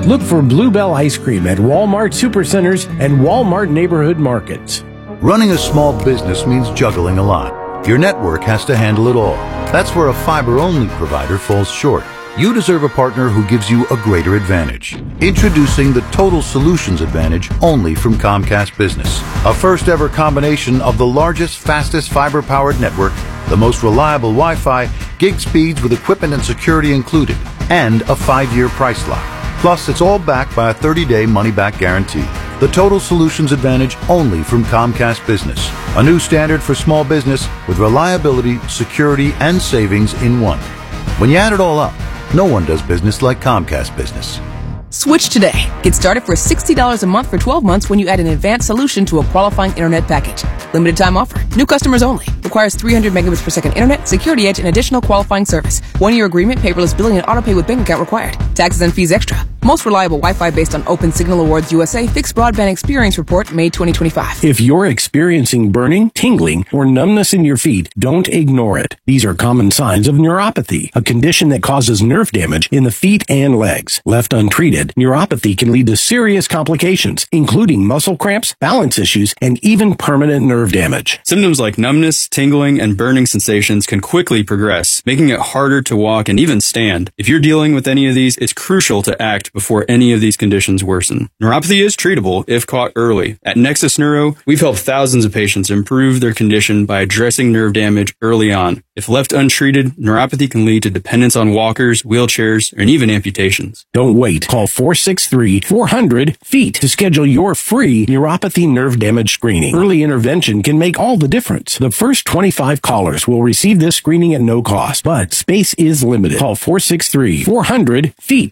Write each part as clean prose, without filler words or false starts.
Look for Bluebell Ice Cream at Walmart Supercenters and Walmart Neighborhood Markets. Running a small business means juggling a lot. Your network has to handle it all. That's where a fiber-only provider falls short. You deserve a partner who gives you a greater advantage. Introducing the Total Solutions Advantage only from Comcast Business. A first-ever combination of the largest, fastest fiber-powered network, the most reliable Wi-Fi, gig speeds with equipment and security included, and a 5-year price lock. Plus, it's all backed by a 30-day money-back guarantee. The Total Solutions Advantage only from Comcast Business. A new standard for small business with reliability, security, and savings in one. When you add it all up, no one does business like Comcast Business. Switch today. Get started for $60 a month for 12 months when you add an advanced solution to a qualifying internet package. Limited time offer. New customers only. Requires 300 megabits per second internet, security edge, and additional qualifying service. 1-year agreement, paperless billing, and autopay with bank account required. Taxes and fees extra. Most reliable Wi-Fi based on Open Signal Awards USA Fixed Broadband Experience Report, May 2025. If you're experiencing burning, tingling, or numbness in your feet, don't ignore it. These are common signs of neuropathy, a condition that causes nerve damage in the feet and legs. Left untreated, neuropathy can lead to serious complications, including muscle cramps, balance issues, and even permanent nerve damage. Symptoms like numbness, tingling, and burning sensations can quickly progress, making it harder to walk and even stand. If you're dealing with any of these, it's crucial to act before any of these conditions worsen. Neuropathy is treatable if caught early. At Nexus Neuro, we've helped thousands of patients improve their condition by addressing nerve damage early on. If left untreated, neuropathy can lead to dependence on walkers, wheelchairs, and even amputations. Don't wait. Call 463-400-FEET to schedule your free neuropathy nerve damage screening. Early intervention can make all the difference. The first 25 callers will receive this screening at no cost, but space is limited. Call 463-400-FEET.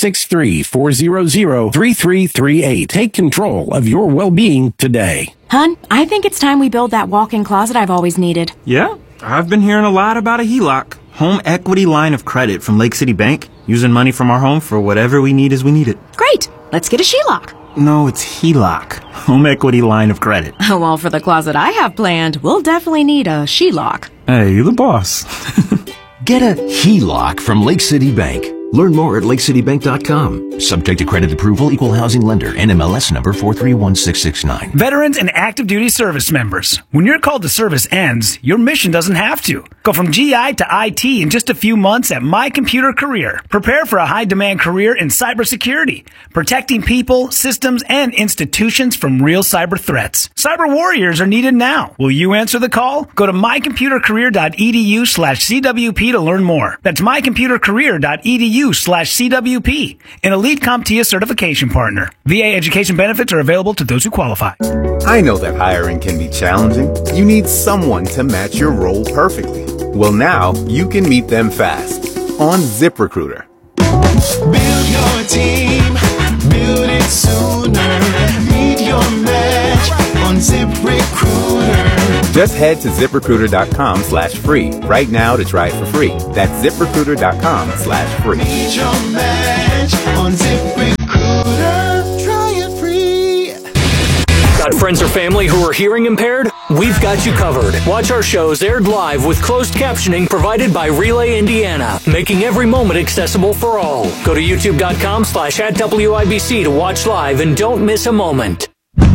463-400-3338. Take control of your well-being today. Hun, I think it's time we build that walk-in closet I've always needed. Yeah, I've been hearing a lot about a HELOC. Home equity line of credit from Lake City Bank. Using money from our home for whatever we need as we need it. Great. Let's get a SHELOC. No, it's HELOC. Home equity line of credit. Well, for the closet I have planned, we'll definitely need a SHELOC. Hey, you're the boss. Get a HELOC from Lake City Bank. Learn more at lakecitybank.com. Subject to credit approval, equal housing lender, NMLS number 431669. Veterans and active duty service members. When your call to service ends, your mission doesn't have to. Go from GI to IT in just a few months at My Computer Career. Prepare for a high-demand career in cybersecurity, protecting people, systems, and institutions from real cyber threats. Cyber warriors are needed now. Will you answer the call? Go to mycomputercareer.edu/CWP to learn more. That's mycomputercareer.edu/CWP, an elite CompTIA certification partner. VA education benefits are available to those who qualify. I know that hiring can be challenging. You need someone to match your role perfectly. Well, now you can meet them fast on ZipRecruiter. Build your team, build it sooner. Meet your match on ZipRecruiter. Just head to ZipRecruiter.com/free right now to try it for free. That's ZipRecruiter.com/free. Meet your match on ZipRecruiter. Try it free. Got friends or family who are hearing impaired? We've got you covered. Watch our shows aired live with closed captioning provided by Relay Indiana, making every moment accessible for all. Go to youtube.com/@WIBC to watch live and don't miss a moment.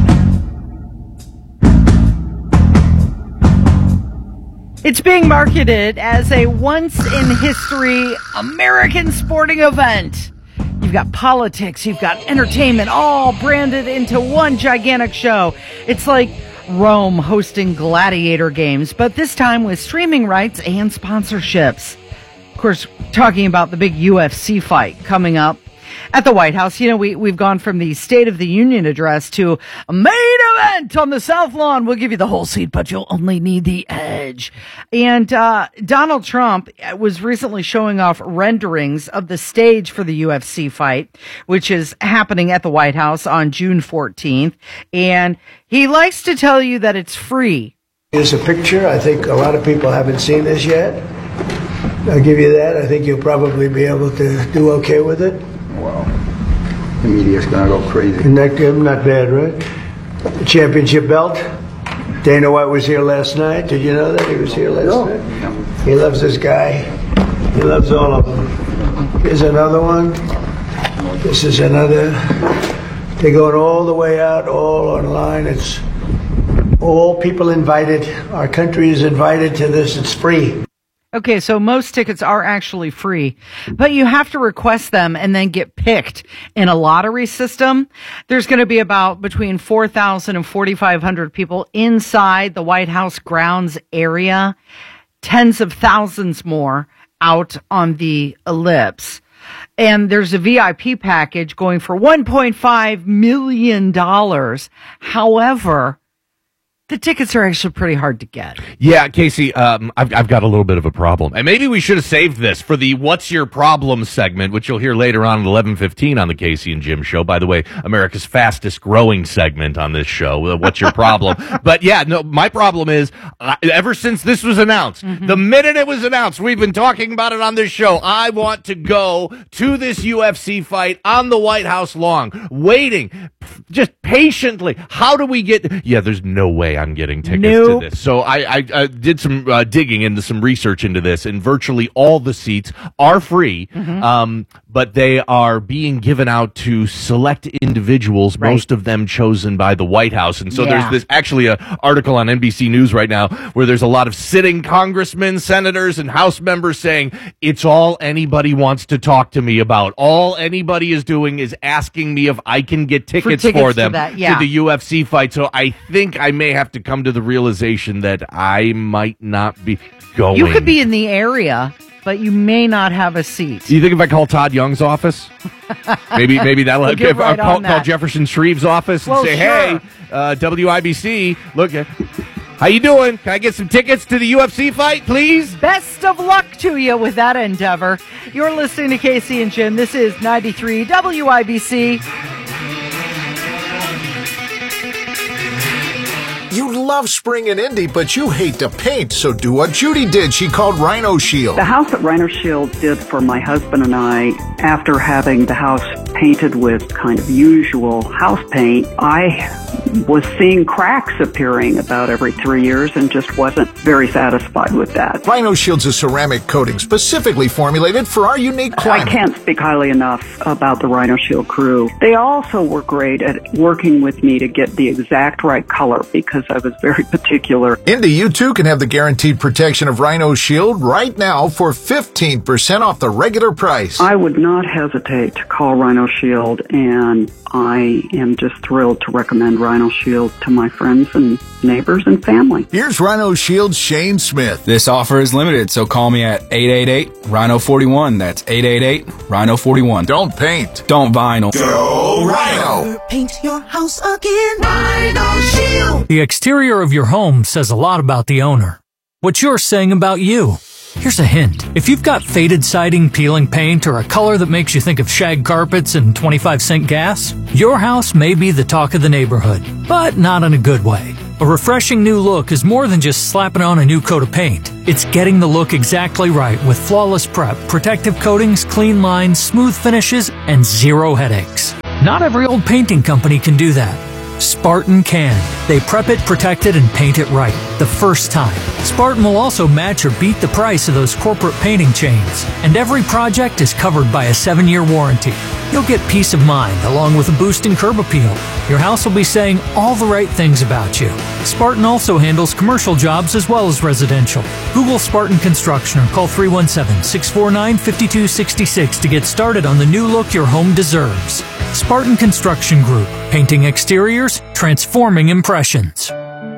It's being marketed as a once-in-history American sporting event. You've got politics, you've got entertainment, all branded into one gigantic show. It's like Rome hosting gladiator games, but this time with streaming rights and sponsorships. Of course, talking about the big UFC fight coming up at the White House. You know, we've gone from the State of the Union address to a main event on the South Lawn. We'll give you the whole seat, but you'll only need the edge. And Donald Trump was recently showing off renderings of the stage for the UFC fight, which is happening at the White House on June 14th. And he likes to tell you that it's free. Here's a picture. I think a lot of people haven't seen this yet. I'll give you that. I think you'll probably be able to do okay with it. Wow. The media's gonna go crazy. Isn't that good? Not bad, right? The championship belt. Dana White was here last night. Did you know that? He was here last night. No. He loves this guy. He loves all of them. Here's another one. This is another. They're going all the way out, all online. It's all people invited. Our country is invited to this. It's free. Okay, so most tickets are actually free, but you have to request them and then get picked in a lottery system. There's going to be about between 4,000 and 4,500 people inside the White House grounds area, tens of thousands more out on the ellipse. And there's a VIP package going for $1.5 million. However, the tickets are actually pretty hard to get. Yeah, Casey, I've got a little bit of a problem. And maybe we should have saved this for the What's Your Problem segment, which you'll hear later on at 11:15 on the Casey and Jim show. By the way, America's fastest growing segment on this show, What's Your Problem? But yeah, no, my problem is, ever since this was announced, the minute it was announced, we've been talking about it on this show. I want to go to this UFC fight on the White House lawn, waiting, just patiently. How do we get, there's no way I'm getting tickets to this. So I did some digging into some research into this, and virtually all the seats are free, but they are being given out to select individuals, most of them chosen by the White House. And so there's this actually an article on NBC News right now where there's a lot of sitting congressmen, senators, and House members saying, it's all anybody wants to talk to me about. All anybody is doing is asking me if I can get tickets for them to the UFC fight. So I think I may have to come to the realization that I might not be going. You could be in the area, but you may not have a seat. Do you think if I call Todd Young's office, maybe that'll help? If I call Jefferson Shreve's office and say, hey, WIBC, look, how you doing? Can I get some tickets to the UFC fight, please? Best of luck to you with that endeavor. You're listening to Casey and Jim. This is 93 WIBC. You love spring and Indy, but you hate to paint, so do what Judy did. She called Rhino Shield. The house that Rhino Shield did for my husband and I, after having the house painted with kind of usual house paint, I was seeing cracks appearing about every 3 years and just wasn't very satisfied with that. Rhino Shield's a ceramic coating specifically formulated for our unique climate. I can't speak highly enough about the Rhino Shield crew. They also were great at working with me to get the exact right color because I was very particular. Indy, you too can have the guaranteed protection of Rhino Shield right now for 15% off the regular price. I would not hesitate to call Rhino Shield, and I am just thrilled to recommend Rhino Shield to my friends and neighbors and family. Here's Rhino Shield's Shane Smith. This offer is limited, so call me at 888-RHINO-41. That's 888-RHINO-41. Don't paint. Don't vinyl. Go Rhino. Paint your house again. Rhino Shield. The exterior of your home says a lot about the owner. What you're saying about you. Here's a hint. If you've got faded siding, peeling paint, or a color that makes you think of shag carpets and 25-cent gas, your house may be the talk of the neighborhood, but not in a good way. A refreshing new look is more than just slapping on a new coat of paint. It's getting the look exactly right with flawless prep, protective coatings, clean lines, smooth finishes, and zero headaches. Not every old painting company can do that. Spartan can. They prep it, protect it, and paint it right the first time. Spartan will also match or beat the price of those corporate painting chains. And every project is covered by a 7-year warranty. You'll get peace of mind along with a boost in curb appeal. Your house will be saying all the right things about you. Spartan also handles commercial jobs as well as residential. Google Spartan Construction or call 317-649-5266 to get started on the new look your home deserves. Spartan Construction Group. Painting exteriors, transforming impressions.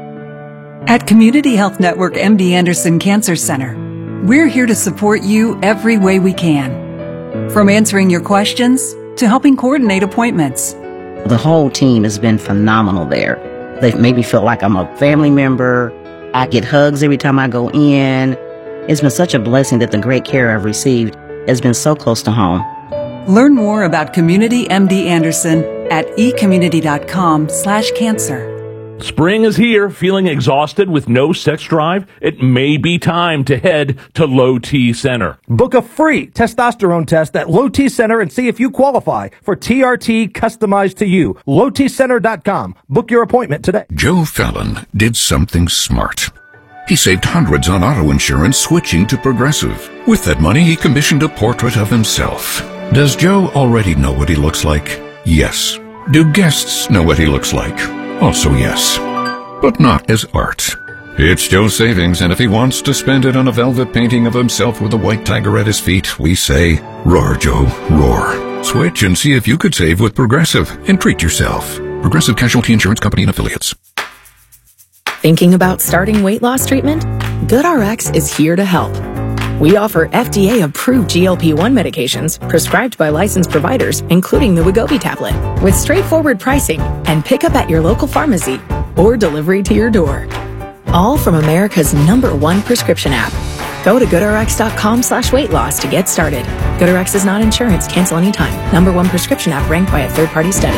At Community Health Network MD Anderson Cancer Center, we're here to support you every way we can. From answering your questions to helping coordinate appointments. The whole team has been phenomenal there. They've made me feel like I'm a family member. I get hugs every time I go in. It's been such a blessing that the great care I've received has been so close to home. Learn more about Community MD Anderson at ecommunity.com/cancer. Spring is here. Feeling exhausted with no sex drive? It may be time to head to Low T Center. Book a free testosterone test at Low T Center and see if you qualify for TRT customized to you. LowTCenter.com. Book your appointment today. Joe Fallon did something smart. He saved hundreds on auto insurance switching to Progressive. With that money, he commissioned a portrait of himself. Does Joe already know what he looks like? Yes. Do guests know what he looks like? Also yes. But not as art. It's Joe's savings, and if he wants to spend it on a velvet painting of himself with a white tiger at his feet, we say, roar, Joe, roar. Switch and see if you could save with Progressive and treat yourself. Progressive Casualty Insurance Company and Affiliates. Thinking about starting weight loss treatment? GoodRx is here to help. We offer FDA-approved GLP-1 medications prescribed by licensed providers, including the Wegovy tablet, with straightforward pricing and pickup at your local pharmacy or delivery to your door. All from America's #1 prescription app. Go to GoodRx.com/weight loss to get started. GoodRx is not insurance. Cancel anytime. #1 prescription app ranked by a third-party study.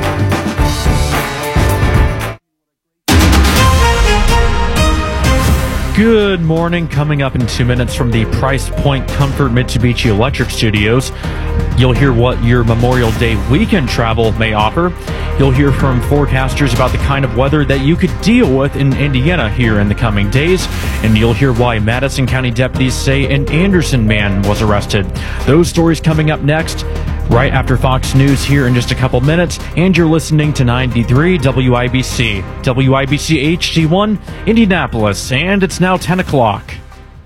Good morning. Coming up in 2 minutes from the Price Point Comfort Mitsubishi Electric Studios, you'll hear what your Memorial Day weekend travel may offer. You'll hear from forecasters about the kind of weather that you could deal with in Indiana here in the coming days. And you'll hear why Madison County deputies say an Anderson man was arrested. Those stories coming up next, right after Fox News here in just a couple minutes. And you're listening to 93 WIBC. WIBC HD1, Indianapolis. And it's now 10 o'clock.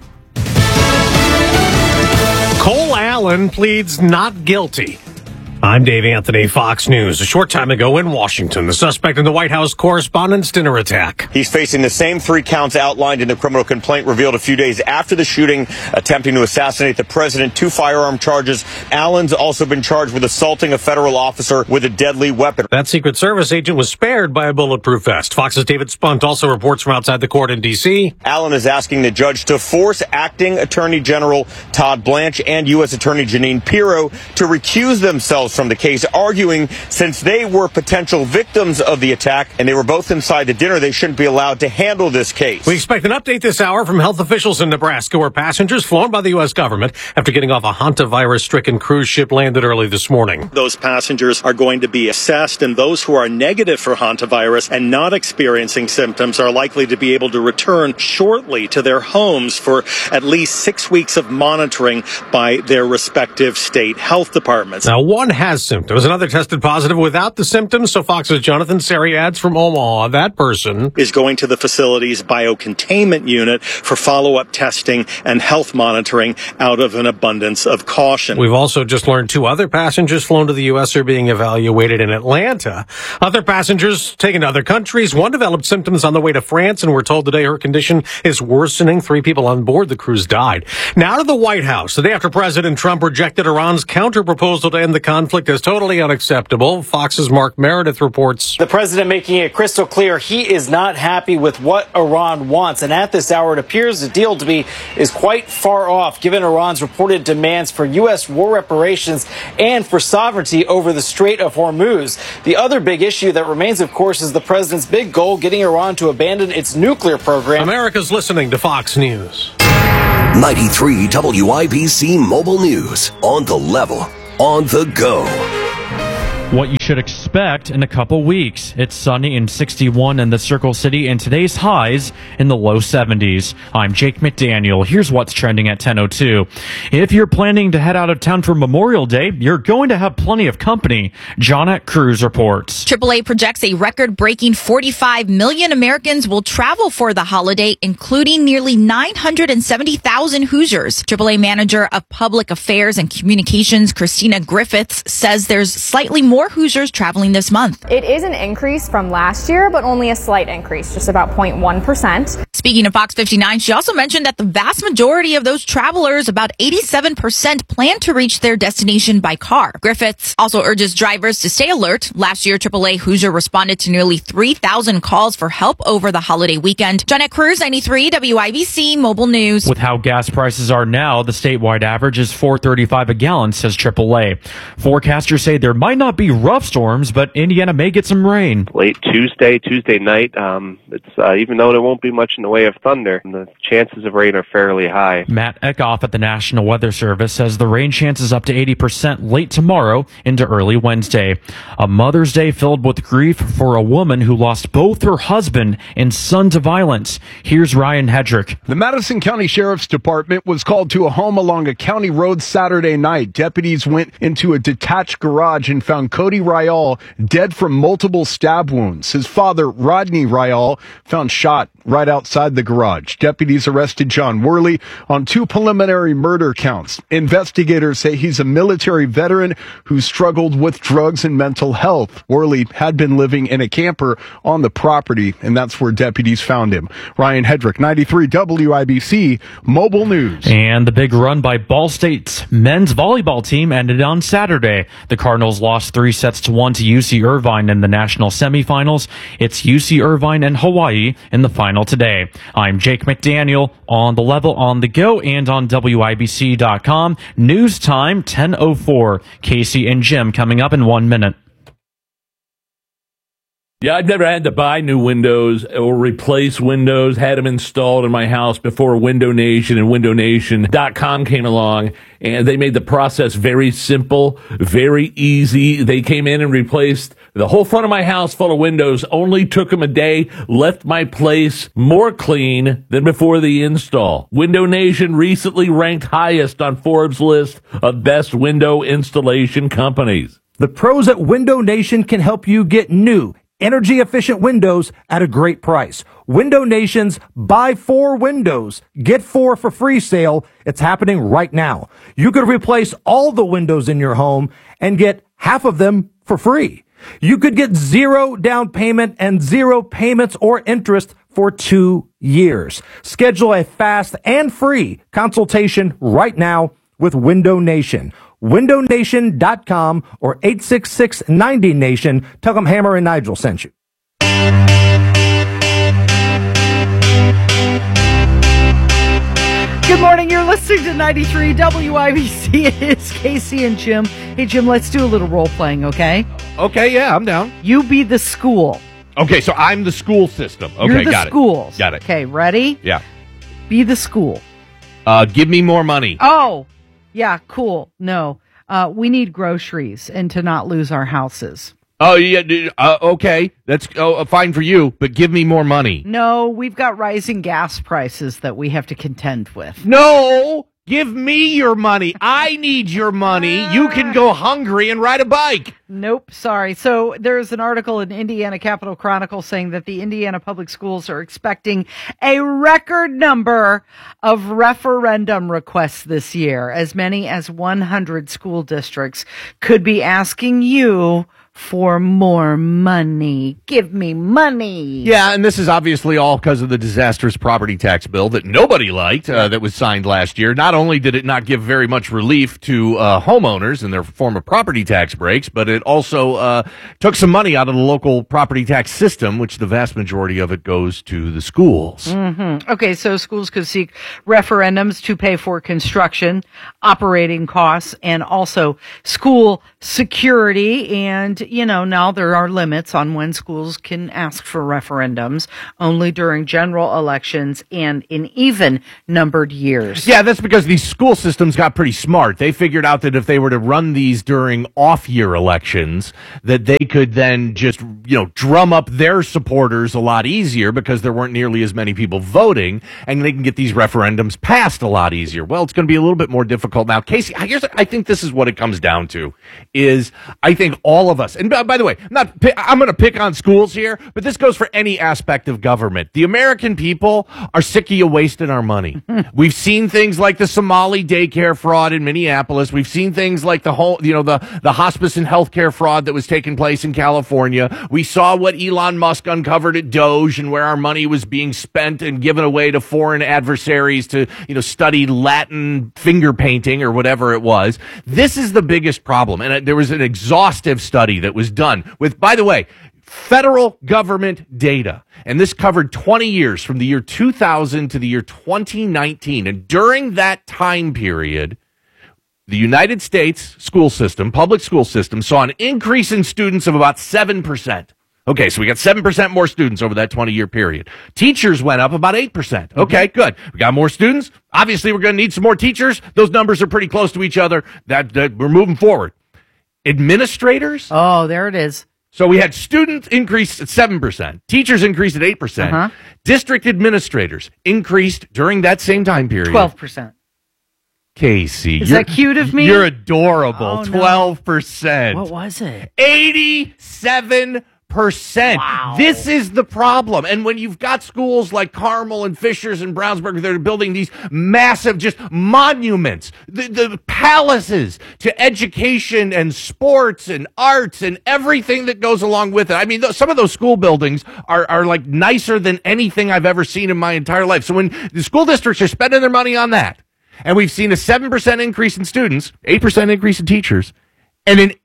Cole Allen pleads not guilty. I'm Dave Anthony, Fox News. A short time ago in Washington, the suspect in the White House Correspondents' Dinner attack. He's facing the same 3 counts outlined in the criminal complaint revealed a few days after the shooting, attempting to assassinate the president. 2 firearm charges. Allen's also been charged with assaulting a federal officer with a deadly weapon. That Secret Service agent was spared by a bulletproof vest. Fox's David Spunt also reports from outside the court in D.C. Allen is asking the judge to force acting Attorney General Todd Blanche and U.S. Attorney Jeanine Pirro to recuse themselves from the case, arguing since they were potential victims of the attack and they were both inside the dinner, they shouldn't be allowed to handle this case. We expect an update this hour from health officials in Nebraska, where passengers flown by the U.S. government after getting off a hantavirus-stricken cruise ship landed early this morning. Those passengers are going to be assessed, and those who are negative for hantavirus and not experiencing symptoms are likely to be able to return shortly to their homes for at least 6 weeks of monitoring by their respective state health departments. Now, one has symptoms. Another tested positive without the symptoms. So Fox's Jonathan Seri adds from Omaha, that person is going to the facility's biocontainment unit for follow-up testing and health monitoring out of an abundance of caution. We've also just learned 2 other passengers flown to the U.S. are being evaluated in Atlanta. Other passengers taken to other countries. One developed symptoms on the way to France, and we're told today her condition is worsening. 3 people on board the cruise died. Now to the White House. The day after President Trump rejected Iran's counter-proposal to end the conflict as totally unacceptable. Fox's Mark Meredith reports. The president making it crystal clear he is not happy with what Iran wants. And at this hour, it appears the deal is quite far off, given Iran's reported demands for U.S. war reparations and for sovereignty over the Strait of Hormuz. The other big issue that remains, of course, is the president's big goal, getting Iran to abandon its nuclear program. America's listening to Fox News. 93 WIBC Mobile News. On the level. On the go. What you should expect in a couple weeks. It's sunny and 61 in the Circle City, and today's highs in the low 70s. I'm Jake McDaniel. Here's what's trending at 10:02. If you're planning to head out of town for Memorial Day, you're going to have plenty of company. Johnette Cruz reports. AAA projects a record-breaking 45 million Americans will travel for the holiday, including nearly 970,000 Hoosiers. AAA Manager of Public Affairs and Communications, Christina Griffiths, says there's slightly more Hoosiers traveling this month. It is an increase from last year, but only a slight increase, just about 0.1%. Speaking of Fox 59, she also mentioned that the vast majority of those travelers, about 87%, plan to reach their destination by car. Griffiths also urges drivers to stay alert. Last year, AAA Hoosier responded to nearly 3,000 calls for help over the holiday weekend. Johnette Cruz, 93 WIBC Mobile News. With how gas prices are now, the statewide average is $4.35 a gallon, says AAA. Forecasters say there might not be be rough storms, but Indiana may get some rain. Late Tuesday night. It's even though there won't be much in the way of thunder, the chances of rain are fairly high. Matt Eckhoff at the National Weather Service says the rain chance is up to 80% late tomorrow into early Wednesday. A Mother's Day filled with grief for a woman who lost both her husband and son to violence. Here's Ryan Hedrick. The Madison County Sheriff's Department was called to a home along a county road Saturday night. Deputies went into a detached garage and found Cody Ryall dead from multiple stab wounds. His father, Rodney Ryall, found shot right outside the garage. Deputies arrested John Worley on 2 preliminary murder counts. Investigators say he's a military veteran who struggled with drugs and mental health. Worley had been living in a camper on the property, and that's where deputies found him. Ryan Hedrick, 93 WIBC Mobile News. And the big run by Ball State's men's volleyball team ended on Saturday. The Cardinals lost 3-1 to UC Irvine in the national semifinals. It's UC Irvine and Hawaii in the final today. I'm Jake McDaniel on The Level, on the go, and on WIBC.com. News time, 10:04. Casey and Jim coming up in 1 minute. Yeah, I've never had to buy new windows or replace windows, had them installed in my house before Window Nation and WindowNation.com came along, and they made the process very simple, very easy. They came in and replaced the whole front of my house full of windows, only took them a day, left my place more clean than before the install. Window Nation recently ranked highest on Forbes' list of best window installation companies. The pros at Window Nation can help you get new, energy-efficient windows at a great price. Window Nation's Buy 4 Windows, Get 4 for free sale. It's happening right now. You could replace all the windows in your home and get half of them for free. You could get 0 down payment and 0 payments or interest for 2 years. Schedule a fast and free consultation right now with Window Nation. WindowNation.com or 866-90-NATION. Tell them Hammer and Nigel sent you. Good morning. You're listening to 93 WIBC. It is Casey and Jim. Hey, Jim, let's do a little role playing, okay? Okay, yeah, I'm down. You be the school. Okay, so I'm the school system. Okay, You're the got schools. it. Got it. Okay, ready? Yeah. Be the school. Give me more money. Oh, yeah, cool. No, we need groceries and to not lose our houses. Oh, yeah, okay. That's fine for you, but give me more money. No, we've got rising gas prices that we have to contend with. No! Give me your money. I need your money. You can go hungry and ride a bike. Nope, sorry. So there's an article in Indiana Capital Chronicle saying that the Indiana public schools are expecting a record number of referendum requests this year. As many as 100 school districts could be asking you for more money. Give me money. Yeah, and this is obviously all because of the disastrous property tax bill that nobody liked that was signed last year. Not only did it not give very much relief to homeowners in their form of property tax breaks, but it also took some money out of the local property tax system, which the vast majority of it goes to the schools. Mm-hmm. Okay, so schools could seek referendums to pay for construction, operating costs, and also school security. And you know, now there are limits on when schools can ask for referendums, only during general elections and in even numbered years. Yeah, that's because these school systems got pretty smart. They figured out that if they were to run these during off-year elections, that they could then just, drum up their supporters a lot easier because there weren't nearly as many people voting, and they can get these referendums passed a lot easier. Well, it's going to be a little bit more difficult now. Casey, I think this is what it comes down to, is I think all of us, and by the way, I'm going to pick on schools here, but this goes for any aspect of government. The American people are sick of you wasting our money. We've seen things like the Somali daycare fraud in Minneapolis. We've seen things like the hospice and healthcare fraud that was taking place in California. We saw what Elon Musk uncovered at Doge and where our money was being spent and given away to foreign adversaries to, study Latin finger painting or whatever it was. This is the biggest problem. And there was an exhaustive study that was done with, by the way, federal government data. And this covered 20 years from the year 2000 to the year 2019. And during that time period, the United States school system, public school system, saw an increase in students of about 7%. Okay, so we got 7% more students over that 20-year period. Teachers went up about 8%. Okay, good. We got more students. Obviously, we're going to need some more teachers. Those numbers are pretty close to each other. That we're moving forward. Administrators? Oh, there it is. So we had students increase at 7%. Teachers increased at 8%. District administrators increased during that same time period. 12%. Casey. Is that cute of me? You're adorable. Oh, no. 12%. What was it? 87%. Wow. This is the problem. And when you've got schools like Carmel and Fishers and Brownsburg, they're building these massive just monuments, the palaces to education and sports and arts and everything that goes along with it. I mean, some of those school buildings are like nicer than anything I've ever seen in my entire life. So when the school districts are spending their money on that, and we've seen a 7% increase in students, 8% increase in teachers, and an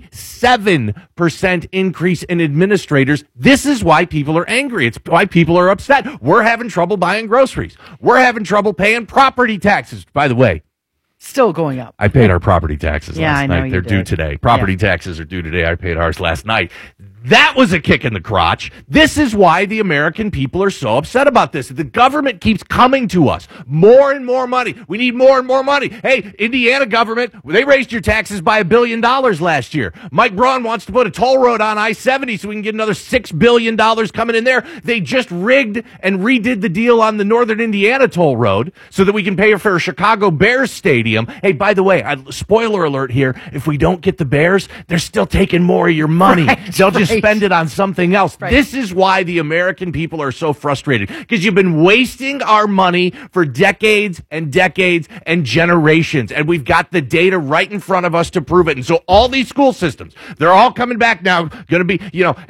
87% increase in administrators. This is why people are angry. It's why people are upset. We're having trouble buying groceries. We're having trouble paying property taxes. By the way, still going up. I paid our property taxes last know night. you They're due did. today. Property taxes are due today. I paid ours last night. That was a kick in the crotch. This is why the American people are so upset about this. The government keeps coming to us. More and more money. We need more and more money. Hey, Indiana government, they raised your taxes by $1 billion last year. Mike Braun wants to put a toll road on I-70 so we can get another $6 billion coming in there. They just rigged and redid the deal on the Northern Indiana toll road so that we can pay for a Chicago Bears stadium. Hey, by the way, spoiler alert here, if we don't get the Bears, they're still taking more of your money. They'll just spend it on something else. This is why the American people are so frustrated, because you've been wasting our money for decades and decades and generations, and we've got the data right in front of us to prove it. And so all these school systems, they're all coming back now, going to be,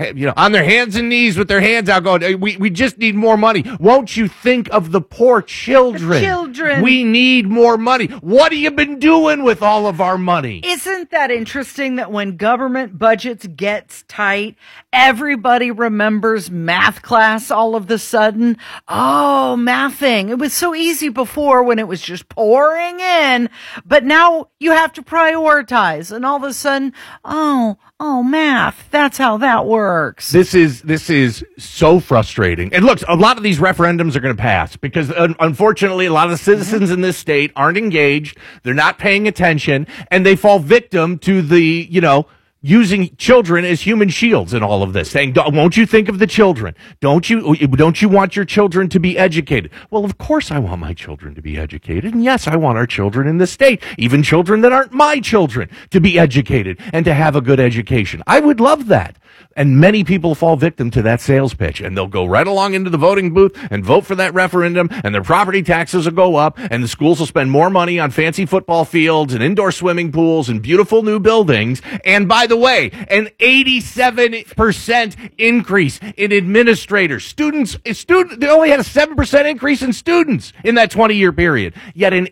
on their hands and knees with their hands out going, hey, we just need more money. Won't you think of the poor children? The children. We need more money. What have you been doing with all of our money? Isn't that interesting that when government budgets gets tight, everybody remembers math class all of the sudden? Oh, mathing. It was so easy before when it was just pouring in, but now you have to prioritize, and all of a sudden, oh, math. That's how that works. This is so frustrating. And look, a lot of these referendums are going to pass because unfortunately a lot of the citizens in this state aren't engaged. They're not paying attention, and they fall victim to the, using children as human shields in all of this, saying, won't you think of the children? Don't you want your children to be educated? Well, of course I want my children to be educated. And yes, I want our children in this state, even children that aren't my children, to be educated and to have a good education. I would love that. And many people fall victim to that sales pitch, and they'll go right along into the voting booth and vote for that referendum, and their property taxes will go up, and the schools will spend more money on fancy football fields and indoor swimming pools and beautiful new buildings. And by the way, an 87% increase in administrators. They only had a 7% increase in students in that 20-year period, yet an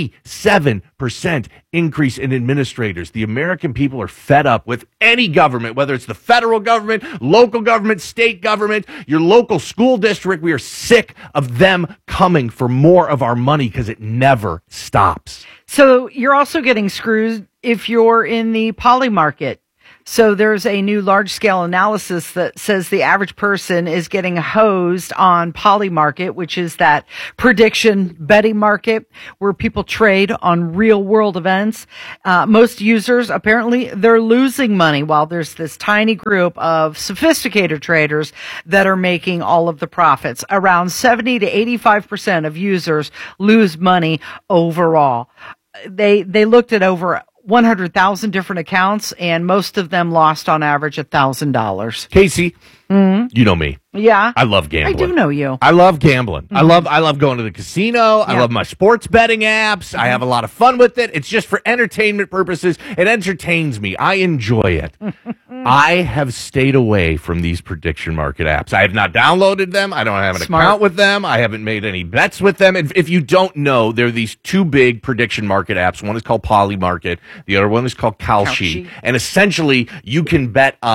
87% increase in administrators. The American people are fed up with any government, whether it's the federal government, local government, state government, your local school district. We are sick of them coming for more of our money because it never stops. So you're also getting screwed if you're in the poly market. So there's a new large-scale analysis that says the average person is getting hosed on Polymarket, which is that prediction betting market where people trade on real-world events. Most users, apparently, they're losing money, while there's this tiny group of sophisticated traders that are making all of the profits. Around 70 to 85% of users lose money overall. They looked at over 100,000 different accounts, and most of them lost on average $1,000. Casey, you know me. Yeah. I love gambling. I do know you. I love gambling. I love going to the casino. I love my sports betting apps. I have a lot of fun with it. It's just for entertainment purposes. It entertains me. I enjoy it. I have stayed away from these prediction market apps. I have not downloaded them. I don't have an account with them. I haven't made any bets with them. If you don't know, there are these two big prediction market apps. One is called Polymarket. The other one is called Kalshi. And essentially, you can bet on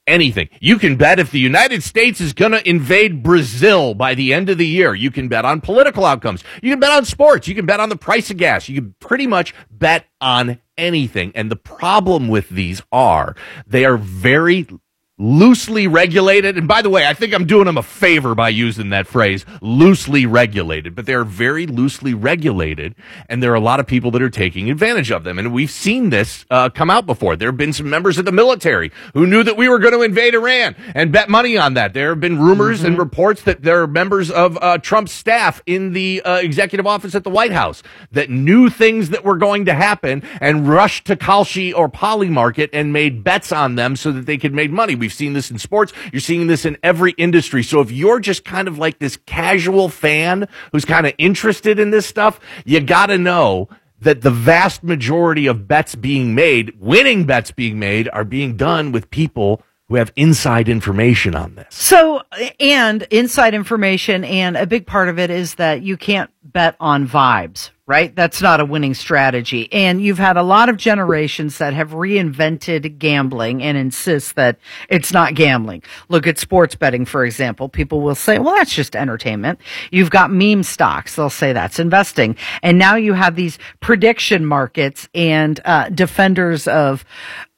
anything. You can bet if the United States is going to invade Brazil by the end of the year. You can bet on political outcomes. You can bet on sports. You can bet on the price of gas. You can pretty much bet on anything. And the problem with these they are very loosely regulated. And by the way, I think I'm doing them a favor by using that phrase, loosely regulated, but they're very loosely regulated. And there are a lot of people that are taking advantage of them. And we've seen this come out before. There have been some members of the military who knew that we were going to invade Iran and bet money on that. There have been rumors and reports that there are members of Trump's staff in the executive office at the White House that knew things that were going to happen and rushed to Kalshi or Polymarket and made bets on them so that they could make money. We've seen this in sports. You're seeing this in every industry. So if you're just kind of like this casual fan who's kind of interested in this stuff, you got to know that the vast majority of bets being made, winning bets being made, are being done with people who have inside information on this. So, and inside information, and a big part of it is that you can't bet on vibes, right? That's not a winning strategy. And you've had a lot of generations that have reinvented gambling and insist that it's not gambling. Look at sports betting, for example. People will say, well, that's just entertainment. You've got meme stocks. They'll say that's investing. And now you have these prediction markets, and defenders of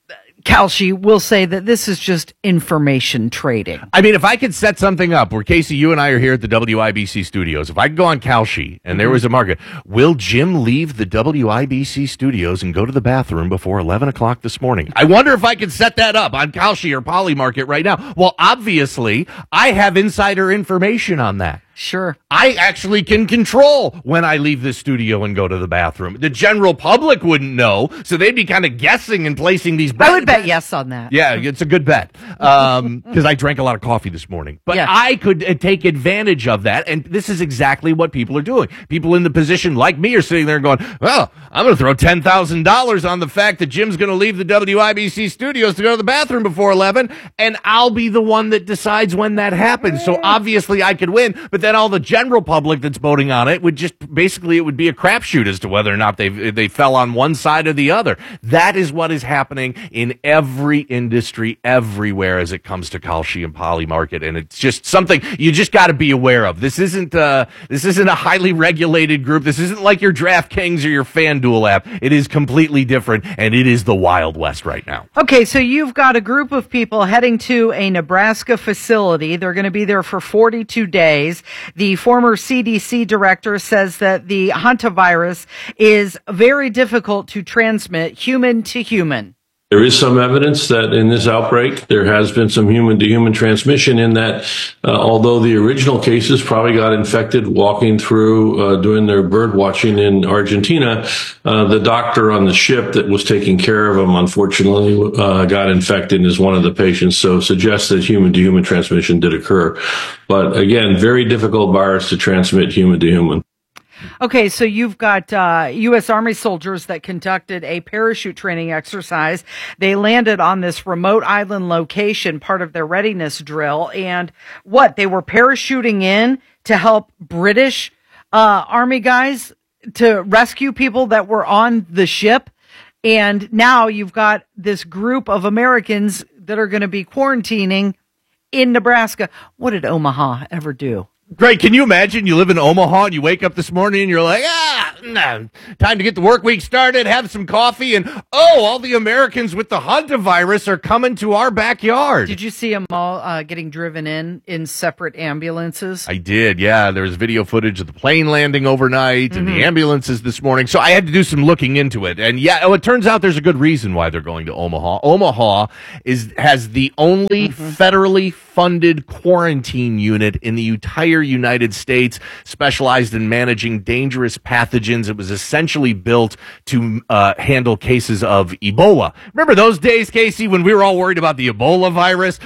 Kalshi will say that this is just information trading. I mean, if I could set something up where, Casey, you and I are here at the WIBC studios, if I could go on Kalshi and there was a market, will Jim leave the WIBC studios and go to the bathroom before 11 o'clock this morning? I wonder if I could set that up on Kalshi or Polymarket right now. Well, obviously, I have insider information on that. Sure. I actually can control when I leave the studio and go to the bathroom. The general public wouldn't know, so they'd be kind of guessing and placing these bets. I would bet yes on that. Yeah, it's a good bet. Because I drank a lot of coffee this morning. But I could take advantage of that, and this is exactly what people are doing. People in the position like me are sitting there going, well, I'm going to throw $10,000 on the fact that Jim's going to leave the WIBC studios to go to the bathroom before 11, and I'll be the one that decides when that happens. So obviously I could win, but then all the general public that's voting on it would just basically, it would be a crapshoot as to whether or not they fell on one side or the other. That is what is happening in every industry everywhere as it comes to Kalshi and Polymarket, and it's just something you just got to be aware of. This isn't a highly regulated group. This isn't like your DraftKings or your FanDuel app. It is completely different, and it is the Wild West right now. Okay, so you've got a group of people heading to a Nebraska facility. They're going to be there for 42 days. The former CDC director says that the hantavirus is very difficult to transmit human to human. There is some evidence that in this outbreak, there has been some human-to-human transmission in that although the original cases probably got infected walking through, doing their bird watching in Argentina, the doctor on the ship that was taking care of them, unfortunately, got infected and is one of the patients. So suggests that human-to-human transmission did occur. But again, very difficult virus to transmit human-to-human. Okay, so you've got U.S. Army soldiers that conducted a parachute training exercise. They landed on this remote island location, part of their readiness drill. And they were parachuting in to help British Army guys to rescue people that were on the ship. And now you've got this group of Americans that are going to be quarantining in Nebraska. What did Omaha ever do? Greg, can you imagine you live in Omaha and you wake up this morning and you're like, time to get the work week started, have some coffee, and all the Americans with the hantavirus are coming to our backyard. Did you see them all getting driven in separate ambulances? I did, yeah. There was video footage of the plane landing overnight and the ambulances this morning. So I had to do some looking into it. And it turns out there's a good reason why they're going to Omaha. Omaha has the only federally funded quarantine unit in the entire United States, specialized in managing dangerous pathogens. It was essentially built to handle cases of Ebola. Remember those days, Casey, when we were all worried about the Ebola virus?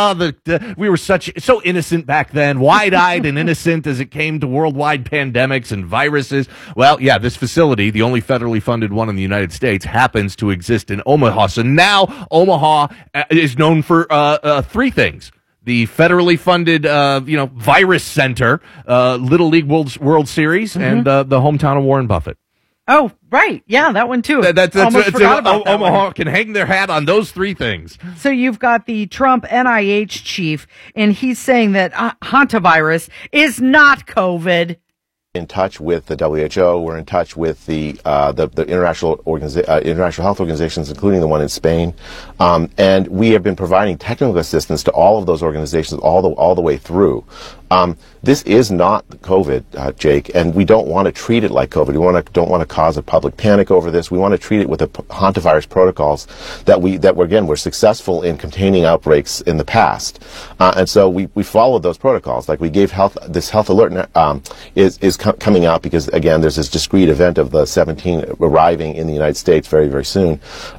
We were so innocent back then, wide-eyed and innocent as it came to worldwide pandemics and viruses. Well, yeah, this facility, the only federally funded one in the United States, happens to exist in Omaha. So now Omaha is known for three things. The federally funded, virus center, Little League World Series, and the hometown of Warren Buffett. Oh, right. Yeah, that one too. That's Almost forgot about that Omaha one. can hang their hat on those three things. So you've got the Trump NIH chief, and he's saying that hantavirus is not COVID. In touch with the WHO, we're in touch with the international health organizations, including the one in Spain, and we have been providing technical assistance to all of those organizations all the way through. This is not COVID, Jake, and we don't want to treat it like COVID. We don't want to cause a public panic over this. We want to treat it with the hantavirus protocols that we're successful in containing outbreaks in the past, and so we followed those protocols. Like we gave this health alert is coming out because again there's this discrete event of the 17 arriving in the United States very, very soon,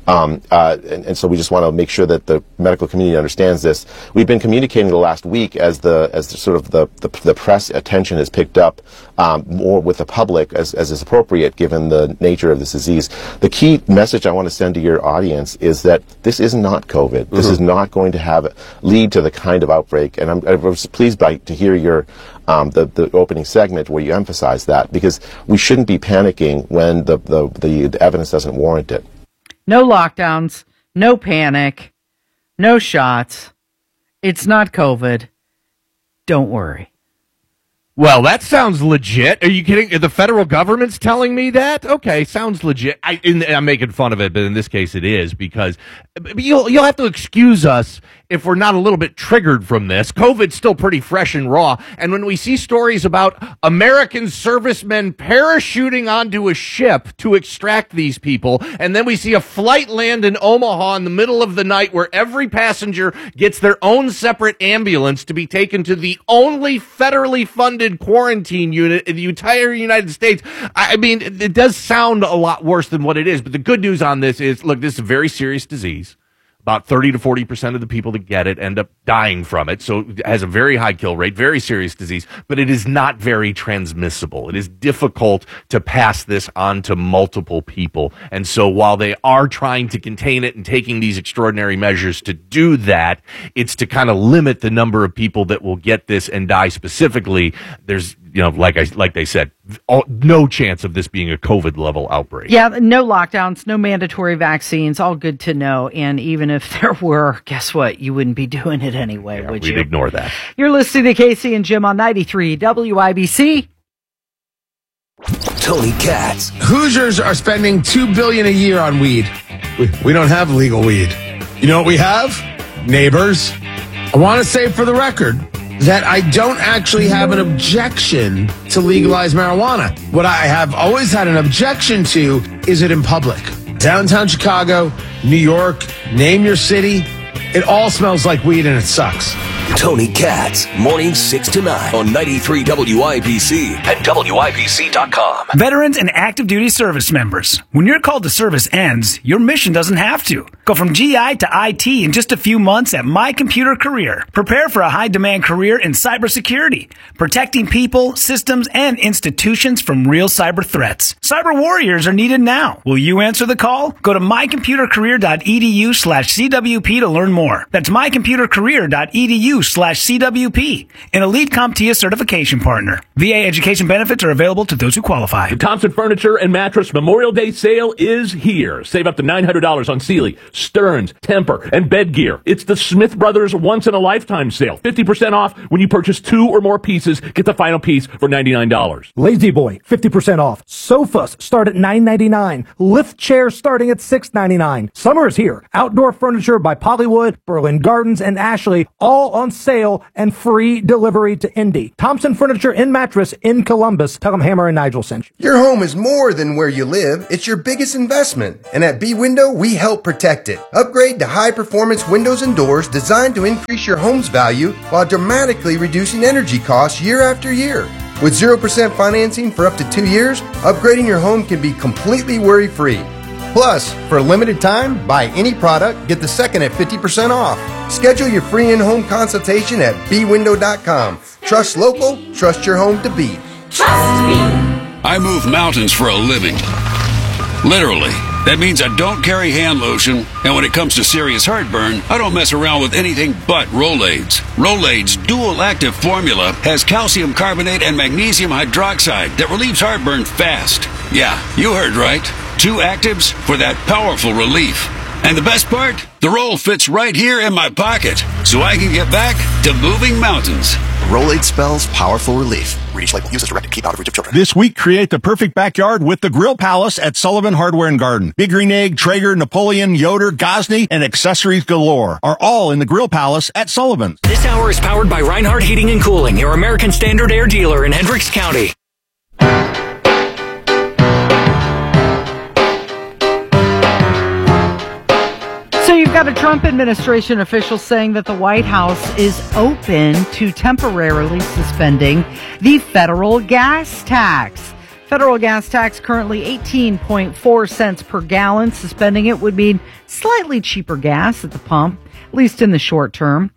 and so we just want to make sure that the medical community understands this. We've been communicating the last week as the press attention is picked up more with the public as is appropriate given the nature of this disease. The key message I want to send to your audience is that this is not COVID. This is not going to lead to the kind of outbreak, and I was pleased to hear your the opening segment where you emphasize that, because we shouldn't be panicking when the evidence doesn't warrant it. No lockdowns, no panic, no shots. It's not COVID. Don't worry. Well, that sounds legit. Are you kidding? The federal government's telling me that? Okay, sounds legit. I'm making fun of it, but in this case it is, because you'll have to excuse us if we're not a little bit triggered from this. COVID's still pretty fresh and raw, and when we see stories about American servicemen parachuting onto a ship to extract these people, and then we see a flight land in Omaha in the middle of the night where every passenger gets their own separate ambulance to be taken to the only federally funded quarantine unit in the entire United States. I mean, it does sound a lot worse than what it is, but the good news on this is, look, this is a very serious disease. About 30 to 40% of the people that get it end up dying from it. So it has a very high kill rate, very serious disease, but it is not very transmissible. It is difficult to pass this on to multiple people. And so while they are trying to contain it and taking these extraordinary measures to do that, it's to kind of limit the number of people that will get this and die specifically. There's, like they said, no chance of this being a COVID level outbreak. Yeah, no lockdowns, no mandatory vaccines, all good to know. And even if there were, guess what? You wouldn't be doing it anyway, would you? We'd ignore that. You're listening to Casey and Jim on 93 WIBC. Tony Katz. Hoosiers are spending $2 billion a year on weed. We don't have legal weed. You know what we have? Neighbors. I want to say for the record that I don't actually have an objection to legalize marijuana. What I have always had an objection to is it in public. Downtown Chicago, New York, name your city, it all smells like weed and it sucks. Tony Katz, mornings 6 to 9 on 93 WIBC and WIBC.com. Veterans and active duty service members. When your call to service ends, your mission doesn't have to. Go from GI to IT in just a few months at My Computer Career. Prepare for a high-demand career in cybersecurity, protecting people, systems, and institutions from real cyber threats. Cyber warriors are needed now. Will you answer the call? Go to mycomputercareer.edu/CWP to learn more. That's mycomputercareer.edu/CWP, an elite CompTIA certification partner. VA education benefits are available to those who qualify. The Thompson Furniture and Mattress Memorial Day sale is here. Save up to $900 on Sealy, Stearns, Tempur, and bed gear. It's the Smith Brothers once-in-a-lifetime sale. 50% off when you purchase 2 or more pieces. Get the final piece for $99. Lazy Boy, 50% off. Sofas start at $9.99. Lift chairs starting at $6.99. Summer is here. Outdoor furniture by Pollywood, Berlin Gardens, and Ashley, all on sale and free delivery to Indy. Thompson Furniture and Mattress in Columbus. Tell them Hammer and Nigel sent you. Your home is more than where you live. It's your biggest investment. And at B-Window, we help protect it. Upgrade to high-performance windows and doors designed to increase your home's value while dramatically reducing energy costs year after year. With 0% financing for up to 2 years, upgrading your home can be completely worry-free. Plus, for a limited time, buy any product, get the second at 50% off. Schedule your free in-home consultation at bwindow.com. Trust local, trust your home to be. Trust me. I move mountains for a living. Literally. That means I don't carry hand lotion, and when it comes to serious heartburn, I don't mess around with anything but Rolaids. Rolaids' dual-active formula has calcium carbonate and magnesium hydroxide that relieves heartburn fast. Yeah, you heard right. 2 Actives for that powerful relief. And the best part? The roll fits right here in my pocket, so I can get back to moving mountains. Rolade spells powerful relief. Reach label. Use as directed. Keep out of reach of children. This week, create the perfect backyard with the Grill Palace at Sullivan Hardware and Garden. Big Green Egg, Traeger, Napoleon, Yoder, Gosney, and accessories galore are all in the Grill Palace at Sullivan's. This hour is powered by Reinhardt Heating and Cooling, your American Standard Air dealer in Hendricks County. So you've got a Trump administration official saying that the White House is open to temporarily suspending the federal gas tax. Federal gas tax currently 18.4 cents per gallon. Suspending it would mean slightly cheaper gas at the pump, at least in the short term.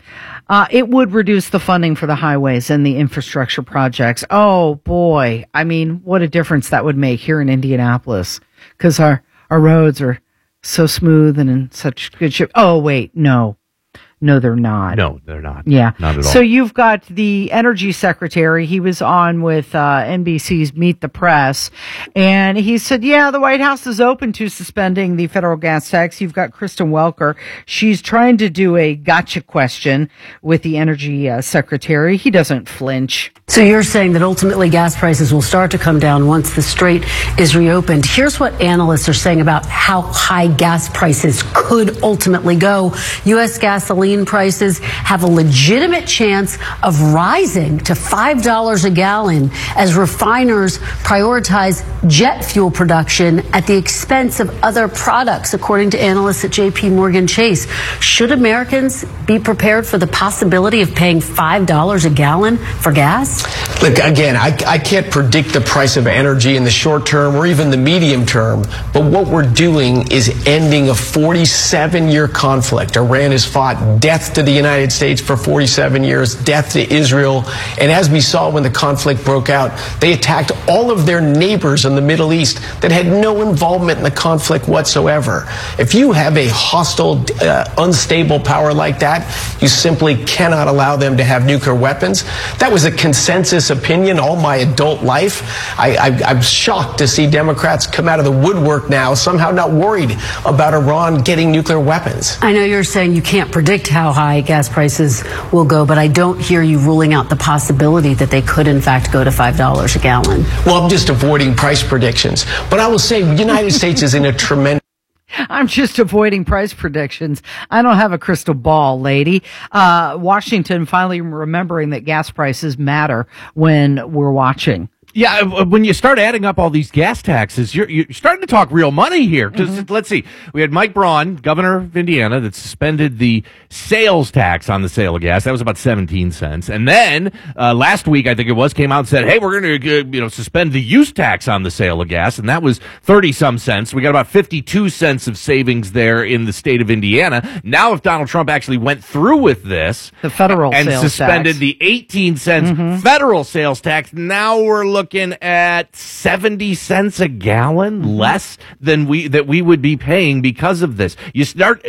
It would reduce the funding for the highways and the infrastructure projects. Oh boy. I mean, what a difference that would make here in Indianapolis, because our roads are so smooth and in such good shape. Oh, wait, no, they're not. No, they're not. Yeah. Not at all. So you've got the energy secretary. He was on with NBC's Meet the Press, and he said, yeah, the White House is open to suspending the federal gas tax. You've got Kristen Welker. She's trying to do a gotcha question with the energy secretary. He doesn't flinch. So you're saying that ultimately gas prices will start to come down once the strait is reopened. Here's what analysts are saying about how high gas prices could ultimately go. U.S. gasoline prices have a legitimate chance of rising to $5 a gallon as refiners prioritize jet fuel production at the expense of other products, according to analysts at J.P. Morgan Chase. Should Americans be prepared for the possibility of paying $5 a gallon for gas? Look, again, I can't predict the price of energy in the short term or even the medium term, but what we're doing is ending a 47-year conflict. Iran has fought death to the United States for 47 years, death to Israel, and as we saw when the conflict broke out, they attacked all of their neighbors in the Middle East that had no involvement in the conflict whatsoever. If you have a hostile, unstable power like that, you simply cannot allow them to have nuclear weapons. That was a consensus opinion all my adult life. I'm shocked to see Democrats come out of the woodwork now, somehow not worried about Iran getting nuclear weapons. I know you're saying you can't predict how high gas prices will go, but I don't hear you ruling out the possibility that they could in fact go to $5 a gallon. Well, I'm just avoiding price predictions. But I will say the United States is in a tremendous... I'm just avoiding price predictions. I don't have a crystal ball, lady. Washington finally remembering that gas prices matter when we're watching. Yeah, when you start adding up all these gas taxes, you're starting to talk real money here. Because let's see, we had Mike Braun, governor of Indiana, that suspended the sales tax on the sale of gas. That was about 17 cents. And then last week, I think it was, came out and said, "Hey, we're going to suspend the use tax on the sale of gas," and that was 30-some cents. We got about 52 cents of savings there in the state of Indiana. Now, if Donald Trump actually went through with this, the federal and sales suspended tax. the 18 cents federal sales tax, now we're looking at 70 cents a gallon less than we would be paying because of this. You start,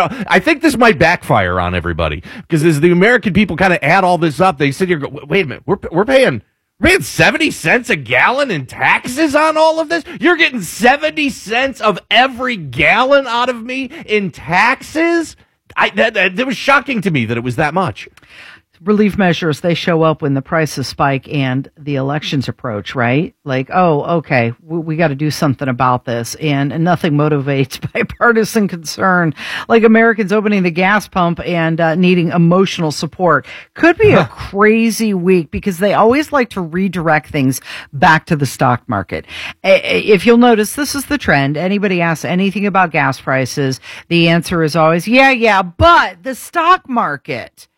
I think this might backfire on everybody, because as the American people kind of add all this up, they sit here and go, wait a minute, we're paying 70 cents a gallon in taxes on all of this? You're getting 70 cents of every gallon out of me in taxes? That was shocking to me that it was that much. Relief measures, they show up when the prices spike and the elections approach, right? Like, oh, okay, we got to do something about this. And nothing motivates bipartisan concern like Americans opening the gas pump and needing emotional support. Could be a crazy week because they always like to redirect things back to the stock market. If you'll notice, this is the trend. Anybody asks anything about gas prices, the answer is always, yeah, but the stock market.